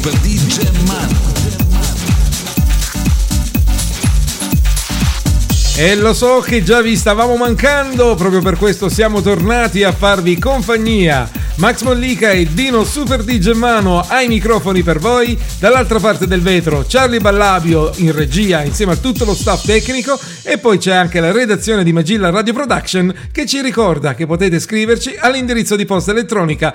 Super DJ Manu. E lo so che già vi stavamo mancando, proprio per questo siamo tornati a farvi compagnia. Max Mollica e Dino Super DJ Mano ai microfoni per voi, dall'altra parte del vetro Charlie Ballabio in regia insieme a tutto lo staff tecnico, e poi c'è anche la redazione di Magilla Radio Production che ci ricorda che potete scriverci all'indirizzo di posta elettronica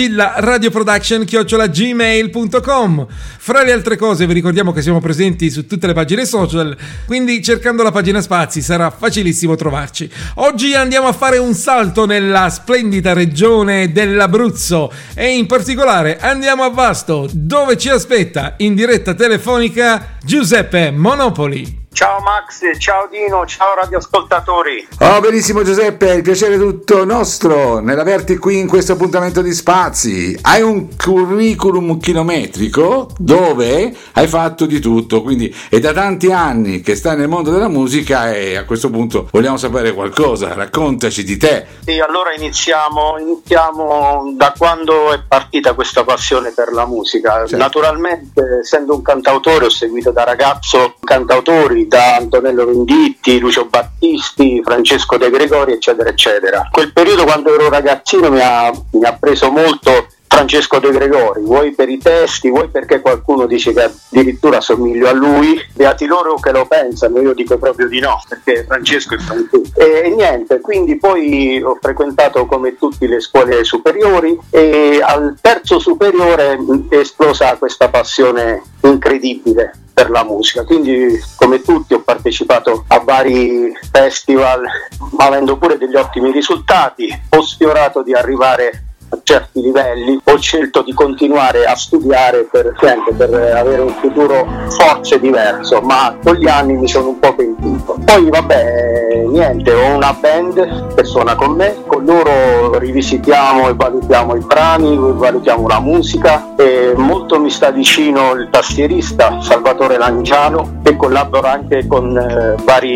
magillaradioproduction@gmail.com. Fra le altre cose vi ricordiamo che siamo presenti su tutte le pagine social, quindi cercando la pagina Spazi sarà facilissimo trovarci. Oggi andiamo a fare un salto nella splendida regione dell'Abruzzo e in particolare andiamo a Vasto, dove ci aspetta in diretta telefonica Giuseppe Monopoli. Ciao Max, ciao Dino, ciao radioascoltatori. Oh, benissimo Giuseppe, il piacere è tutto nostro nell'averti qui in questo appuntamento di Spazi. Hai un curriculum chilometrico dove hai fatto di tutto, quindi è da tanti anni che stai nel mondo della musica e a questo punto vogliamo sapere qualcosa, raccontaci di te. Sì, allora iniziamo da quando è partita questa passione per la musica. Certo. Naturalmente, essendo un cantautore, ho seguito da ragazzo cantautori, da Antonello Venditti, Lucio Battisti, Francesco De Gregori, eccetera eccetera. Quel periodo, quando ero ragazzino, mi ha preso molto Francesco De Gregori, vuoi per i testi, vuoi perché qualcuno dice che addirittura somiglio a lui. Beati loro che lo pensano, io dico proprio di no, perché Francesco è Francesco. E niente, quindi poi ho frequentato come tutti le scuole superiori e al terzo superiore è esplosa questa passione incredibile per la musica, quindi come tutti ho partecipato a vari festival, avendo pure degli ottimi risultati, ho sfiorato di arrivare a certi livelli, ho scelto di continuare a studiare per avere un futuro forse diverso, ma con gli anni mi sono un po' pentito. Poi vabbè, niente, ho una band che suona con me, con loro rivisitiamo e valutiamo i brani, valutiamo la musica, e molto mi sta vicino il tastierista Salvatore Langiano, che collabora anche con vari